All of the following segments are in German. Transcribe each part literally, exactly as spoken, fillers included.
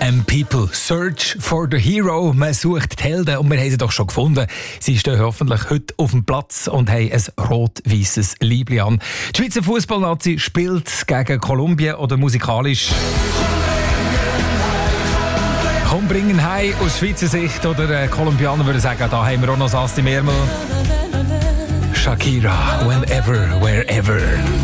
And people search for the hero. Man sucht die Helden und wir haben sie doch schon gefunden. Sie stehen hoffentlich heute auf dem Platz und haben ein rot-weißes Liebli an. Die Schweizer Fußballnazi spielt gegen Kolumbien oder musikalisch. Komm, bringen heim aus Schweizer Sicht oder äh, Kolumbianer würde sagen, da haben wir auch noch das Ass im Ärmel. Shakira, whenever, wherever.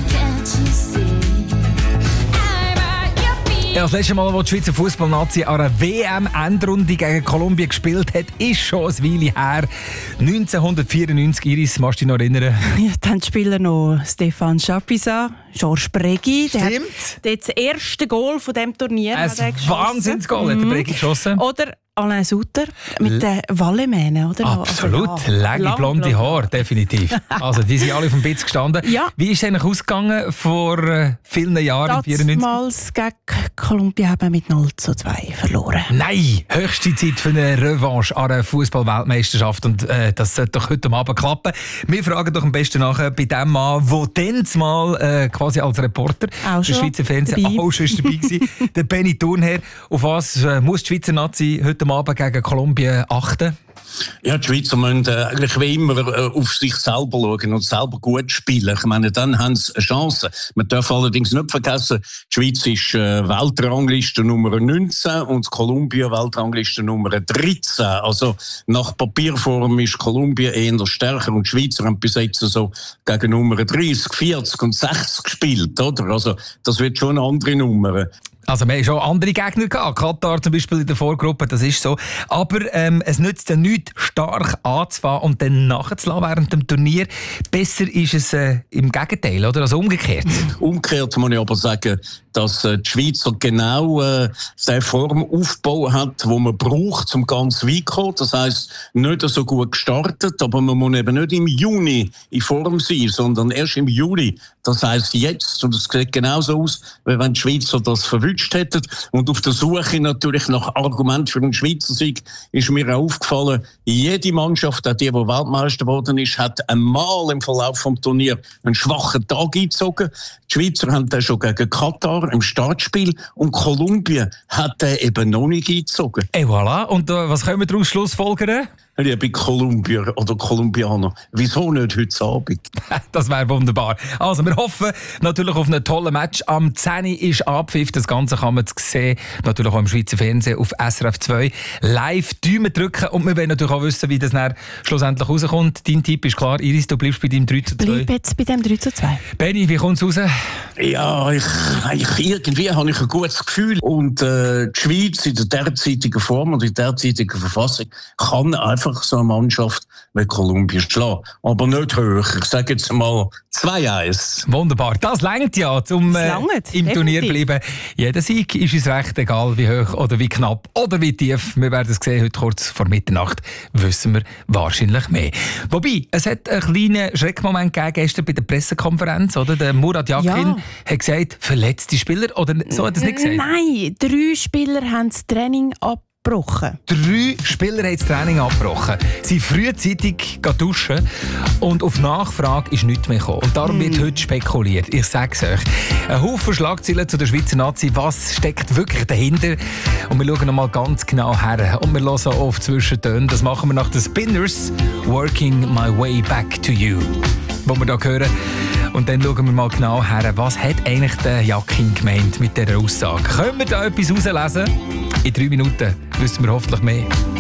Ja, das letzte Mal, als die Schweizer Fußballnazi an einer W M-Endrunde gegen Kolumbien gespielt hat, ist schon ein Weile her. neunzehnhundertvierundneunzig, Iris, magst du dich noch erinnern? Ja, dann spielen noch Stefan Chapuisat, Georges Bregui. Stimmt. Der hat das erste Goal von diesem Turnier Ein Wahnsinnsgoal mhm. hat der Bregui geschossen. Oder Alain Sutter mit den Wallemähnen, oder? Absolut, also, ja, lange blonde Haare, definitiv. Also die sind alle auf dem Bitz gestanden. Ja. Wie ist es eigentlich ausgegangen vor äh, vielen Jahren? Damals gegen Kolumbien haben wir mit null zu zwei verloren. Nein, höchste Zeit für eine Revanche an einer Fußball-Weltmeisterschaft und äh, das sollte doch heute Abend klappen. Wir fragen doch am besten nachher bei dem Mann, der dann mal äh, quasi als Reporter auch für Schweizer Fernsehen auch schon dabei war, der Benny Thurnherr. Auf was äh, muss die Schweizer Nazi heute Abend gegen Kolumbien achten? Ja, die Schweizer müssen äh, eigentlich wie immer äh, auf sich selber schauen und selber gut spielen. Ich meine, dann haben sie eine Chance. Man darf allerdings nicht vergessen, die Schweiz ist äh, Weltrangliste Nummer neunzehn und Kolumbien Weltrangliste Nummer dreizehn. Also nach Papierform ist Kolumbien eher stärker und die Schweizer haben bis jetzt so gegen Nummer dreißig, vierzig und sechzig gespielt, oder? Also das wird schon eine andere Nummer. Also wir haben schon andere Gegner gehabt, Katar zum Beispiel in der Vorgruppe, das ist so. Aber ähm, es nützt ja nichts, stark anzufangen und dann nachzulassen während dem Turnier. Besser ist es äh, im Gegenteil, oder? Also umgekehrt. Umgekehrt muss ich aber sagen, dass äh, die Schweizer genau äh, den Formaufbau hat, den man braucht, um ganz weit zu kommen. Das heisst, nicht so gut gestartet, aber man muss eben nicht im Juni in Form sein, sondern erst im Juli. Das heisst jetzt, und es sieht genauso aus, wie wenn die Schweizer das verwünscht hätten. Und auf der Suche natürlich nach Argument für einen Schweizer Sieg ist mir auch aufgefallen, jede Mannschaft, auch die, die Weltmeister geworden ist, hat einmal im Verlauf des Turniers einen schwachen Tag eingezogen. Die Schweizer haben den schon gegen Katar im Startspiel und Kolumbien hat den eben noch nicht eingezogen. Et voilà. Und äh, was können wir daraus schlussfolgern? Liebe Kolumbier oder Kolumbianer, wieso nicht heute Abend? Das wäre wunderbar. Also wir hoffen natürlich auf einen tollen Match. Am zehn Uhr ist Abpfiff. Das Ganze kann man sehen, natürlich auch im Schweizer Fernsehen auf S R F zwei. Live Daumen drücken und wir wollen natürlich auch wissen, wie das dann schlussendlich rauskommt. Dein Tipp ist klar. Iris, du bleibst bei deinem drei zu zwei. Bleib jetzt bei dem drei zu zwei. Benni, wie kommt es raus? Ja, ich, ich, irgendwie habe ich ein gutes Gefühl. Und äh, die Schweiz in der derzeitigen Form und in der derzeitigen Verfassung kann einfach so eine Mannschaft wie Kolumbien schlagen. Aber nicht höher. Ich sage jetzt mal zwei eins. Wunderbar. Das reicht ja, um äh, im definitiv. Turnier zu bleiben. Jeder Sieg ist uns recht, egal wie hoch oder wie knapp oder wie tief. Wir werden es sehen, heute kurz vor Mitternacht wissen wir wahrscheinlich mehr. Wobei, es hat einen kleinen Schreckmoment gegeben gestern bei der Pressekonferenz. Oder? Der Murat Yakin ja. hat gesagt, verletzte Spieler. Oder so hat er es nicht gesagt? Nein, drei Spieler haben das Training ab. Abgebrochen. Drei Spieler haben das Training abgebrochen. Sie sind frühzeitig duschen und auf Nachfrage ist nichts mehr gekommen. Und darum mm. wird heute spekuliert. Ich sage es euch. Ein Haufen Schlagzeilen zu der Schweizer Nazi. Was steckt wirklich dahinter? Und wir schauen noch mal ganz genau her. Und wir hören auf Zwischentöne. Das machen wir nach den Spinners. Working my way back to you. Wo wir hier hören. Und dann schauen wir mal genau her, was hat eigentlich der Yakin gemeint mit dieser Aussage. Können wir da etwas herauslesen? In drei Minuten wissen wir hoffentlich mehr.